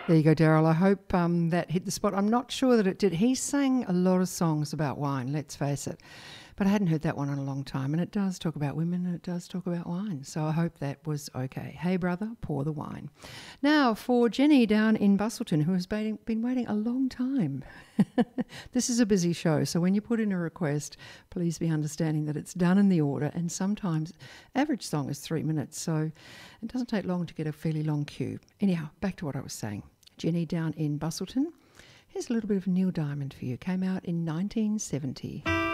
There you go, Daryl. I hope that hit the spot. I'm not sure that it did. He sang a lot of songs about wine, let's face it. But I hadn't heard that one in a long time. And it does talk about women and it does talk about wine. So I hope that was okay. Hey, brother, pour the wine. Now, for Jenny down in Bustleton, who has been waiting a long time. This is a busy show. So when you put in a request, please be understanding that it's done in the order. And sometimes, average song is 3 minutes. So it doesn't take long to get a fairly long queue. Anyhow, back to what I was saying. Jenny down in Bustleton. Here's a little bit of Neil Diamond for you. Came out in 1970.